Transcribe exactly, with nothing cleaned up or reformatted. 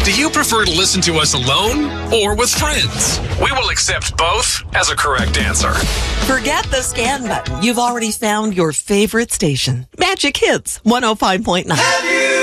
Do you prefer to listen to us alone or with friends? We will accept both as a correct answer. Forget the scan button. You've already found your favorite station. Magic Hits one oh five point nine.